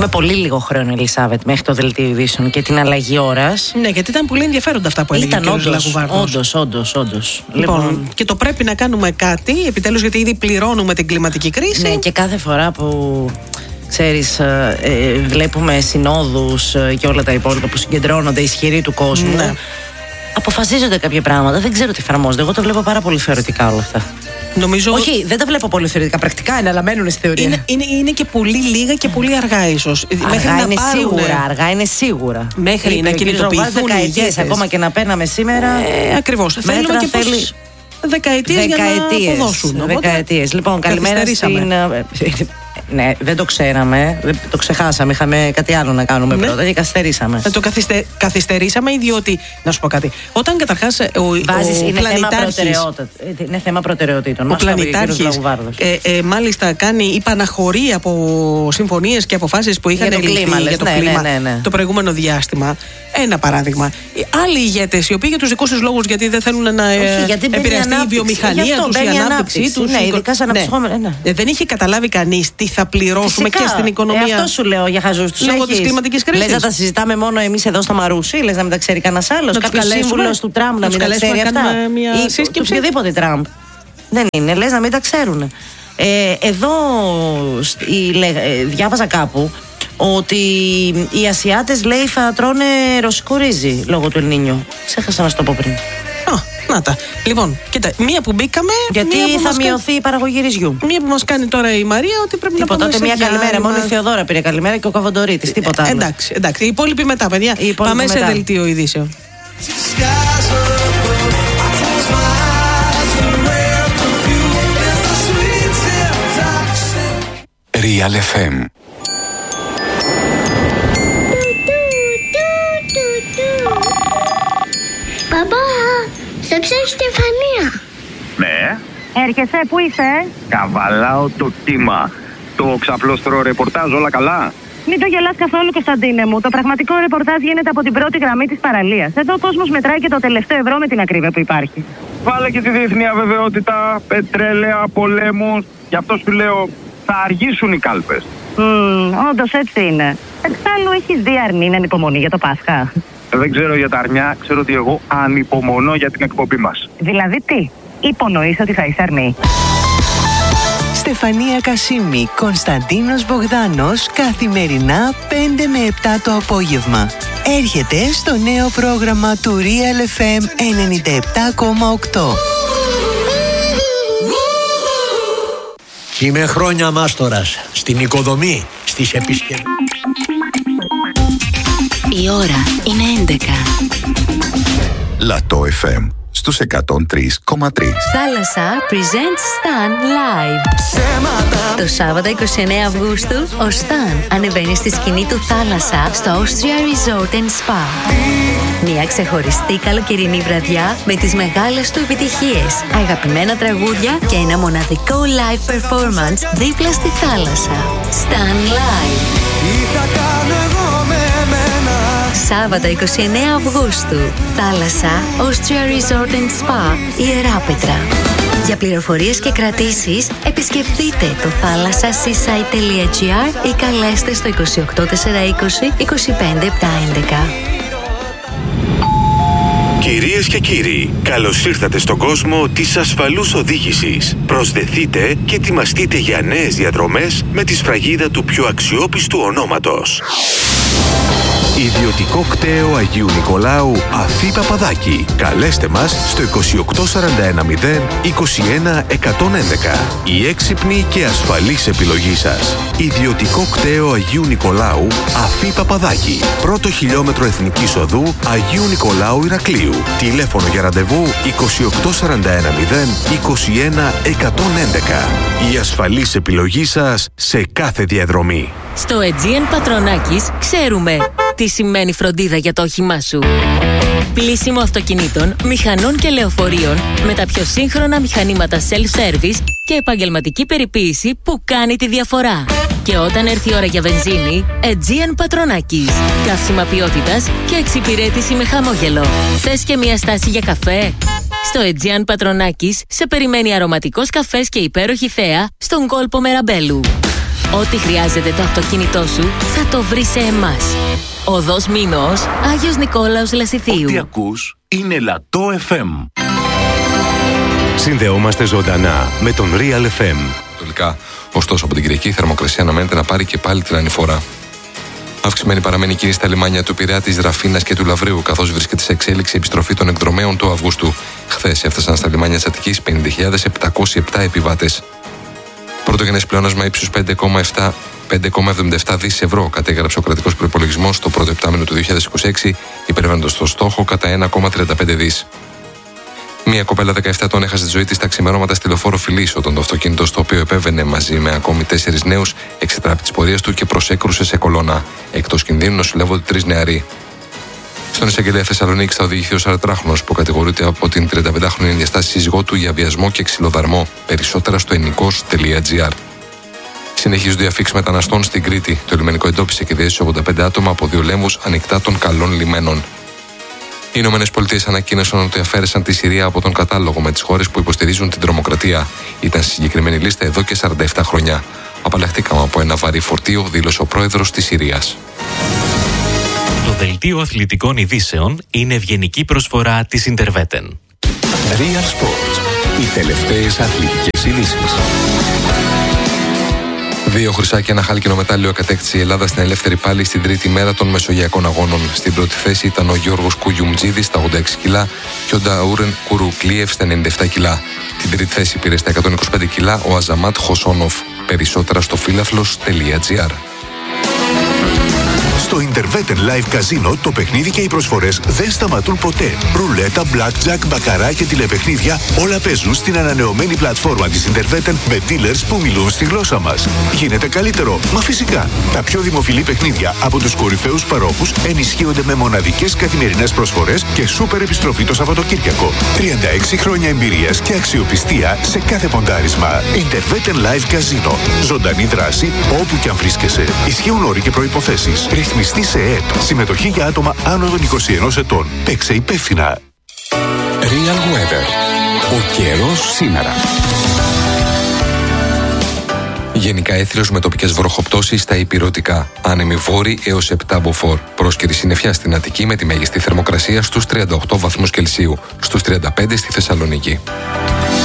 Έχουμε πολύ λίγο χρόνο, Ελισάβετ, μέχρι το δελτίο ειδήσεων και την αλλαγή ώρας. Ναι, γιατί ήταν πολύ ενδιαφέροντα αυτά που έλεγε ο κ. Λαγουβάρδος. Όντως. Λοιπόν, και το πρέπει να κάνουμε κάτι, επιτέλους, γιατί ήδη πληρώνουμε την κλιματική κρίση. Ναι, και κάθε φορά που, ξέρεις, βλέπουμε συνόδους και όλα τα υπόλοιπα που συγκεντρώνονται ισχυροί του κόσμου, ναι, αποφασίζονται κάποια πράγματα. Δεν ξέρω τι εφαρμόζονται. Εγώ το βλέπω πάρα πολύ θεωρητικά όλα αυτά. Νομίζω... Όχι, δεν τα βλέπω πολύ θεωρητικά. Πρακτικά είναι, αλλά μένουν στη θεωρία. Είναι και πολύ λίγα και πολύ αργά, ίσως. Αργά είναι σίγουρα. Μέχρι να κινητοποιηθούν οι ηγέτες. Ακόμα και να παίρναμε σήμερα. Ακριβώς. Θέλουμε και πόσες δεκαετίες για να αποδώσουν. Δεκαετίες. Λοιπόν, καλημέρα στην... Ναι, δεν το ξέραμε, το ξεχάσαμε. Είχαμε κάτι άλλο να κάνουμε πρώτα και καθυστερήσαμε. Το καθυστερήσαμε, διότι. Να σου πω κάτι. Όταν καταρχάς ο πλανητάρχης. Είναι θέμα προτεραιοτήτων. Ο πλανητάρχης μάλιστα κάνει υπαναχωρεί από συμφωνίες και αποφάσεις που είχαν ληφθεί για το κλίμα το προηγούμενο διάστημα. Ένα παράδειγμα. Άλλοι ηγέτες, οι οποίοι για τους δικούς τους λόγους, γιατί δεν θέλουν να επηρεαστεί η βιομηχανία τους, η ανάπτυξή τους. Ναι, ειδικά σε αναπτυσσόμενα. Δεν είχε καταλάβει κανείς τι θα πληρώσουμε και στην οικονομία. Αυτό σου λέω για χαζούς τους. Λόγω της κλιματικής κρίσης. Λες να τα συζητάμε μόνο εμείς εδώ στο Μαρούσι, λες να μην τα ξέρει κανένας άλλος. Κάποιος σύμβουλος του Τραμπ να μην τα ξέρει αυτά. Ή του οποιοδήποτε Τραμπ. Δεν είναι, λες να μην τα ξέρουν. Εδώ διάβαζα κάπου ότι οι Ασιάτες, λέει, θα τρώνε ρωσικό ρύζι λόγω του Ελνίνιο. Ξέχασα να σου το πω πριν. Να τα. Λοιπόν, κοίτα, μία που μπήκαμε. Γιατί θα μειωθεί η παραγωγή ρυζιού. Μία που μας κάνει τώρα η Μαρία, ότι πρέπει να πάμε. Τότε μία καλημέρα. Μόνο η Θεοδόρα πήρε καλημέρα και ο Καβαντορίτης. Τίποτα άλλο. Εντάξει. Οι υπόλοιποι μετά, παιδιά. Πάμε σε δελτίο ειδήσεων. Real FM. Παπά, σε ψάχνει Στεφανία. Ναι. Έρχεσαι, πού είσαι? Καβαλάω το κύμα. Το ξαπλώστρο ρεπορτάζ, όλα καλά? Μην το γελάς καθόλου, Κωνσταντίνε μου. Το πραγματικό ρεπορτάζ γίνεται από την πρώτη γραμμή της παραλίας. Εδώ ο κόσμος μετράει και το τελευταίο ευρώ με την ακρίβεια που υπάρχει. Βάλε και τη διεθνή αβεβαιότητα, πετρέλαια, πολέμους. Γι' αυτό σου λέω, θα αργήσουν οι κάλπες. Όντως έτσι είναι. Εξάλλου έχεις δει αρνή να ανυπομονεί για το Πάσχα? Δεν ξέρω για τα αρνιά, ξέρω ότι εγώ ανυπομονώ για την εκπομπή μας. Δηλαδή τι? Υπονοείς ότι θα είσαι αρνή? Στεφανία Κασίμη, Κωνσταντίνος Μπογδάνος, καθημερινά 5 με 7 το απόγευμα. Έρχεται στο νέο πρόγραμμα του Real FM 97,8. Είμαι χρόνια μάστορας στην οικοδομή, στις επισκευές. Η ώρα είναι 11. Λατό FM στους 103,3. Θάλασσα presents Stan Live. Το Σάββατο 29 Αυγούστου, ο Stan ανεβαίνει στη σκηνή του Θάλασσα στο Austria Resort and Spa. Μια ξεχωριστή καλοκαιρινή βραδιά με τις μεγάλες του επιτυχίες, αγαπημένα τραγούδια και ένα μοναδικό live performance δίπλα στη θάλασσα. Stan Live. Σάββατο 29 Αυγούστου, Θάλασσα, Austria Resort and Spa, Ιεράπετρα. Για πληροφορίες και κρατήσεις, επισκεφτείτε το thalassaseaside.gr ή καλέστε στο 28420 25711. Κυρίες και κύριοι, καλώς ήρθατε στον κόσμο της ασφαλούς οδήγησης. Προσδεθείτε και ετοιμαστείτε για νέες διαδρομές με τη σφραγίδα του πιο αξιόπιστου ονόματος. Ιδιωτικό κτέο Αγίου Νικολάου Αφή Παπαδάκη. Καλέστε μας στο 28410 21111. Η έξυπνη και ασφαλής επιλογή σας. Ιδιωτικό κτέο Αγίου Νικολάου Αφή Παπαδάκη. Πρώτο χιλιόμετρο Εθνικής Οδού Αγίου Νικολάου Ηρακλείου. Τηλέφωνο για ραντεβού 28410 21111. Η ασφαλής επιλογή σας σε κάθε διαδρομή. Στο Aegean Πατρονάκης ξέρουμε τι σημαίνει φροντίδα για το όχημά σου. Πλύσιμο αυτοκινήτων, μηχανών και λεωφορείων με τα πιο σύγχρονα μηχανήματα self-service και επαγγελματική περιποίηση που κάνει τη διαφορά. Και όταν έρθει η ώρα για βενζίνη, Aegean Πατρονάκης. Καύσιμα ποιότητας και εξυπηρέτηση με χαμόγελο. Θες και μια στάση για καφέ? Στο Aegean Πατρονάκης σε περιμένει αρωματικός καφές και υπέροχη θέα στον κόλπο Μεραμπέλου. Ό,τι χρειάζεται το αυτοκίνητό σου θα το βρει σε εμάς. Οδός Μήνος, Άγιος Νικόλαος Λασιθίου. Ό,τι ακούς είναι Λατό FM. Συνδεόμαστε ζωντανά με τον Real FM. Ωστόσο, από την Κυριακή η θερμοκρασία αναμένεται να πάρει και πάλι την ανηφορά. Αυξημένη παραμένει κίνηση στα λιμάνια του Πειραιά, της Ραφίνας και του Λαυρίου, καθώς βρίσκεται σε εξέλιξη η επιστροφή των εκδρομέων του Αυγούστου. Χθες έφτασαν στα λιμάνια της Αττικής 50.707 επιβάτες. Πρωτογενές πλεόνασμα ύψους 5,77 δις ευρώ κατέγραψε ο κρατικός προϋπολογισμός στο πρώτο επτάμηνο του 2026, υπερβαίνοντας το στόχο κατά 1,35 δις. Μία κοπέλα 17 ετών έχασε τη ζωή της στα ξημερώματα στη λεωφόρο Φιλής, όταν το αυτοκίνητο στο οποίο επέβαινε μαζί με ακόμη 4 νέους εξετράπη της πορείας του και προσέκρουσε σε κολόνα. Εκτός κινδύνου νοσηλεύονται 3 νεαροί. Στον εισαγγελέα Θεσσαλονίκης θα οδηγηθεί ο 44χρονος που κατηγορείται από την 35χρονη διαστάση σύζυγό του για βιασμό και ξυλοδαρμό. Περισσότερα στο ενικός.gr. Συνεχίζονται οι αφίξεις μεταναστών στην Κρήτη. Το λιμενικό εντόπισε και διέστησε 85 άτομα από 2 λέμβους ανοιχτά των καλών λιμένων. Οι ΗΠΑ ανακοίνωσαν ότι αφαίρεσαν τη Συρία από τον κατάλογο με τις χώρες που υποστηρίζουν την τρομοκρατία. Ήταν στη συγκεκριμένη λίστα εδώ και 47 χρόνια. Απαλλαχτήκαμε από ένα βαρύ φορτίο, δήλωσε ο πρόεδρος της Συρίας. Το δελτίο αθλητικών ειδήσεων είναι ευγενική προσφορά της Interveten. Real Sports. Οι τελευταίες αθλητικές ειδήσεις. 2 χρυσά και 1 χάλκινο μετάλλιο κατέκτησε η Ελλάδα στην ελεύθερη πάλη στην τρίτη μέρα των Μεσογειακών Αγώνων. Στην πρώτη θέση ήταν ο Γιώργος Κουγιουμτζίδης στα 86 κιλά και ο Νταούρεν Κουρουκλίεφ στα 97 κιλά. Την τρίτη θέση πήρε στα 125 κιλά ο Αζαμάτ Χοσόνοφ. Περισσότερα στο φίλαθλος.gr. Στο Interveten Live Casino το παιχνίδι και οι προσφορές δεν σταματούν ποτέ. Ρουλέτα, blackjack, μπακαρά και τηλεπαιχνίδια όλα παίζουν στην ανανεωμένη πλατφόρμα της Interveten με dealers που μιλούν στη γλώσσα μας. Γίνεται καλύτερο, μα φυσικά. Τα πιο δημοφιλή παιχνίδια από τους κορυφαίους παρόχους ενισχύονται με μοναδικές καθημερινές προσφορές και σούπερ επιστροφή το Σαββατοκύριακο. 36 χρόνια εμπειρίας και αξιοπιστία σε κάθε ποντάρισμα. Interveten Live Casino. Ζωντανή δράση όπου και αν βρίσκεσαι. Ισχύουν όροι και προϋποθέσεις. Ρυθμιστή σε ΕΕΠ. Συμμετοχή για άτομα άνω των 21 ετών. Παίξε υπεύθυνα. Real Weather. Ο καιρός σήμερα. Γενικά έθριος με τοπικές βροχοπτώσεις στα υπηρωτικά. Άνεμοι βόρειοι έως 7 μποφόρ. Πρόσκαιρη συννεφιά στην Αττική με τη μέγιστη θερμοκρασία στους 38 βαθμούς Κελσίου. Στους 35 στη Θεσσαλονίκη.